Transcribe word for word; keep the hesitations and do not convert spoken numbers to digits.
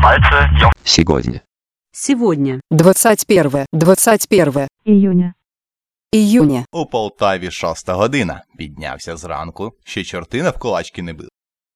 пальцы, ем. Сегодня. Сегодня. двадцать первое, двадцать первое Июня. июня. У Полтаві шоста година. Піднявся зранку, ще чорти навколачки не били.